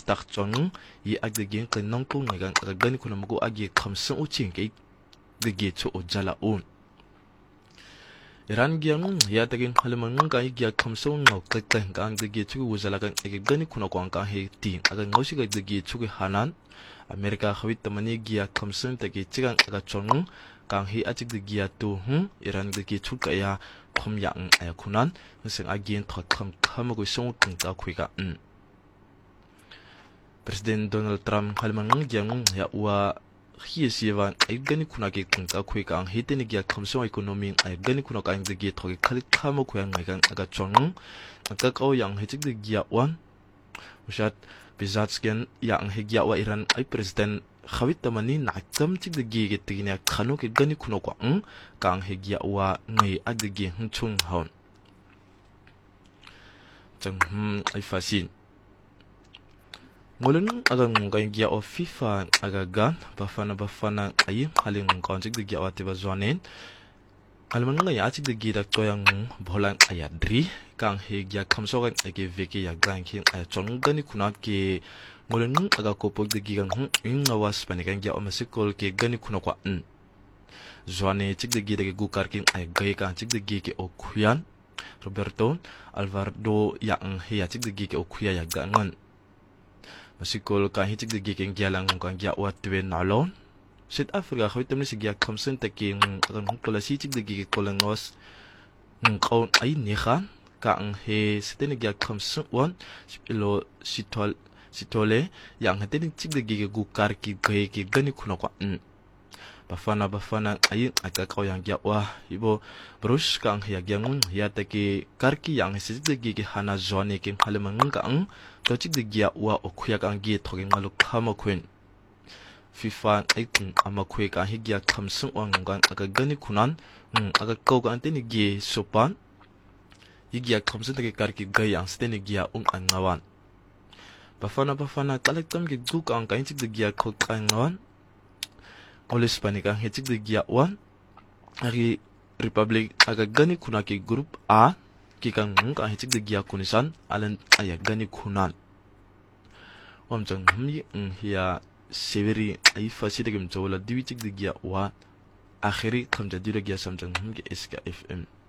stak chong yi agdegin kan nong kung ngang agani kuna mago agi khamsan uchin ke gege cho ojala on Iran giang ya tagin halaman ga yi khamsan ngau kakkan gang gege chu ojala kan agani kuna kwang ka he ti aga ngosi ga gege chu hanan Amerika khawit tamani giya khamsan tagi chigang aga chong kang hi achik de giya tu Iran gege chu ka ya khom yang ay kunan sing agin thot kham go song tung ta khuiga President Donald Trump halman giang ya wa hi siwan ay gani kuna ge tung ta khuiga ang hiteni giya khamsong economy ay gani kuna ka ang de gi thogi khali kham ko yang ngai aga chong ka kaw yang hechik de giya wan ushat bizatsken yang he giya wa Iran ay president khawit tamani nakam chik de gi ge tigina khano ke gani kuno ko kang he giya wa ngai adge chung haun chang ay fasin ngolen aga ngai giya of FIFA aga gan bafana ay haling kon chik de giya wa te bazwanen alman ngai a chik de gi da toyang bholan ayadri kang he giya khamso ga age veke ya gang king ay chong gani kuna ke ngolen aga ko pok de gi gang ngawas panikan giya o masikol ke gani kuna kwa Zwane chik de gi de gu karking ay gay kan chik de gi ke okuyan Roberto Alvarado yang he ya chik de gi ke okuya ya gangan masikol ka hi chik de gi ke gialang kan giya wat twe nalon South Africa khawit tamni si giya khamsen taking kan hukla si chik de gi ke kolangos qawn ay ni khan ka ang he sitene giya khamsen wan sipilo sitole yang hatene chik de gi ke gu kar ki gay ke gani kuna kwa bafana ay akakaw yang giya wa ibo brush kang ya gyang ya take karki yang sisig de gi hana zone ke halaman kang to chik de giya wa okuya kang gi thoge ngalu khama khuen FIFA ay ama khue ka hi giya khamsung wang ngan aga gani kunan aga kaw ga anteni gi sopan giya khamsung de karki ga yang steni giya angawan bafana kalaktam gi gu kang ka chik de giya kho angawan Olis panika hechik de giya wan ari Republic aga gani kuna ke group A ki kang ka hechik de giya kunisan alan aya gani kunan omjang hmi hiya severi ai fasi de gem jola diwi chik de giya wa akhiri khamja dira giya samjang hmi SKFM